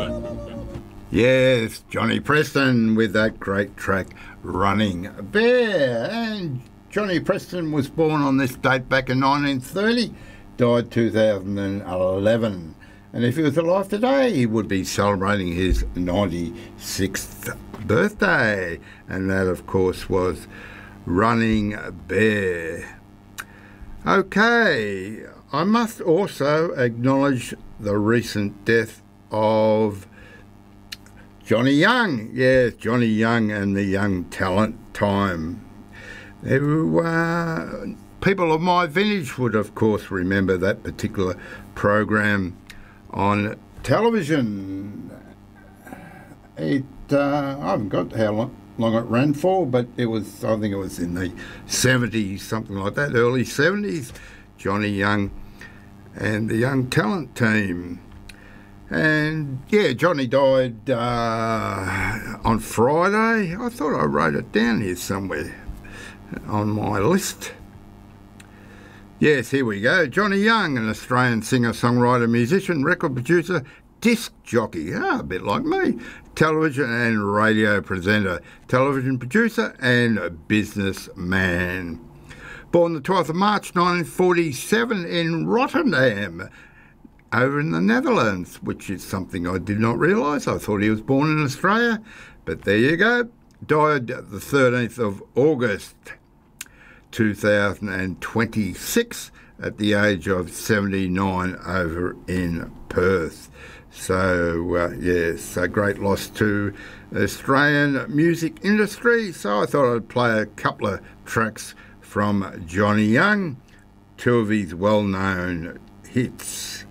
Yes, Johnny Preston with that great track, Running Bear. And Johnny Preston was born on this date back in 1930, died 2011. And if he was alive today, he would be celebrating his 96th birthday. And that, of course, was Running Bear. Okay, I must also acknowledge the recent death of Johnny Young. Yes, Johnny Young and the Young Talent Time. People of my vintage would, of course, remember that particular program on television. I haven't got how long it ran for, but I think it was in the 70s, something like that, early 70s. Johnny Young and the Young Talent Team. And yeah, Johnny died on Friday. I thought I wrote it down here somewhere on my list. Yes, here we go. Johnny Young, an Australian singer, songwriter, musician, record producer, disc jockey, a bit like me, television and radio presenter, television producer and businessman. Born the 12th of March 1947 in Rotterdam, over in the Netherlands, which is something I did not realise. I thought he was born in Australia, but there you go. Died the 13th of August 2026 at the age of 79 over in Perth. So, yes, a great loss to the Australian music industry. So I thought I'd play a couple of tracks from Johnny Young, two of his well-known hits.